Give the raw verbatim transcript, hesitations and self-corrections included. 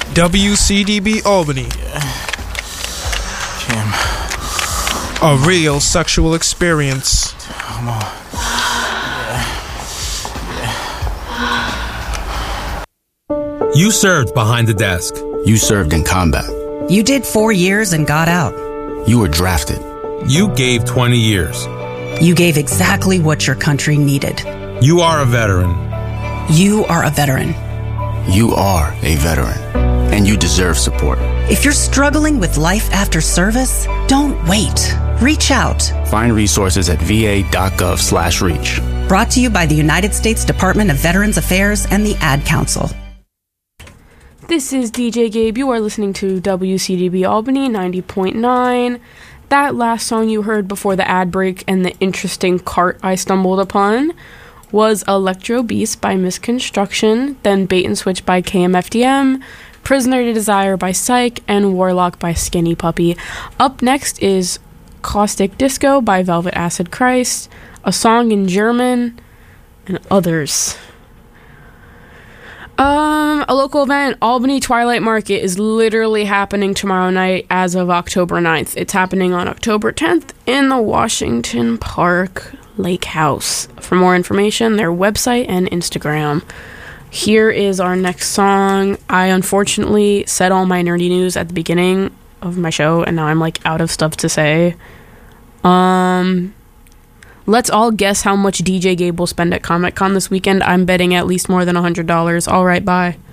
W C D B Albany. Kim. A real sexual experience. Come on. You served behind the desk. You served in combat. You did four years and got out. You were drafted. You gave twenty years. You gave exactly what your country needed. You are a veteran. You are a veteran. You are a veteran. And you deserve support. If you're struggling with life after service, don't wait. Reach out. Find resources at va.gov slash reach. Brought to you by the United States Department of Veterans Affairs and the Ad Council. This is D J Gabe. You are listening to W C D B Albany ninety point nine. That last song you heard before the ad break and the interesting cart I stumbled upon was Electro Beast by Misconstruction, then Bait and Switch by K M F D M, Prisoner to Desire by Psych, and Warlock by Skinny Puppy. Up next is Caustic Disco by Velvet Acid Christ, A Song in German, and others. Um, a local event, Albany Twilight Market, is literally happening tomorrow night as of October ninth. It's happening on October tenth in the Washington Park Lake House. For more information, their website and Instagram. Here is our next song. I unfortunately said all my nerdy news at the beginning of my show, and now I'm like out of stuff to say. Um... Let's all guess how much D J Gabe will spend at Comic-Con this weekend. I'm betting at least more than one hundred dollars. All right, bye.